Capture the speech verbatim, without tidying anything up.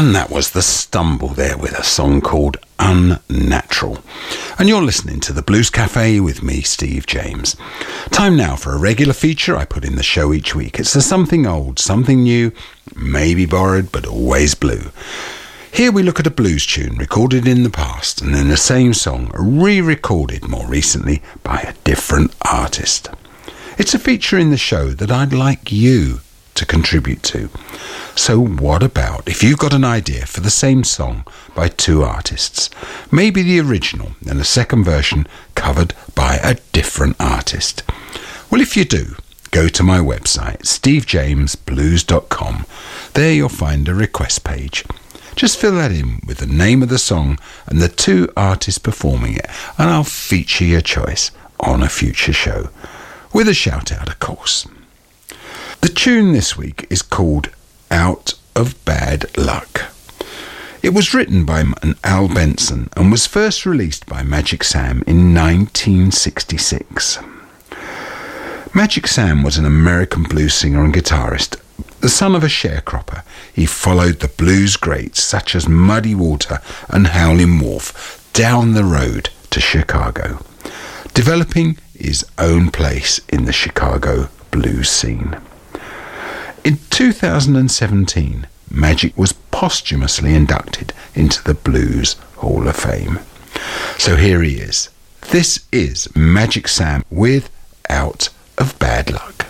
And that was The Stumble there with a song called Unnatural. And you're listening to the Blues Cafe with me, Steve James. Time now for a regular feature I put in the show each week. It's the something old, something new, maybe borrowed, but always blue. Here we look at a blues tune recorded in the past and then the same song re-recorded more recently by a different artist. It's a feature in the show that I'd like you to contribute to. So what about if you've got an idea for the same song by two artists? Maybe the original and a second version covered by a different artist. Well, if you do, go to my website, steve james blues dot com. There you'll find a request page. Just fill that in with the name of the song and the two artists performing it, and I'll feature your choice on a future show. With a shout out, of course. The tune this week is called Out of Bad Luck. It was written by Al Benson and was first released by Magic Sam in nineteen sixty-six. Magic Sam was an American blues singer and guitarist. The son of a sharecropper, he followed the blues greats such as Muddy Walter and Howlin' Wolf down the road to Chicago, developing his own place in the Chicago blues scene. In two thousand seventeen, Magic was posthumously inducted into the Blues Hall of Fame. So here he is. This is Magic Sam with Out of Bad Luck.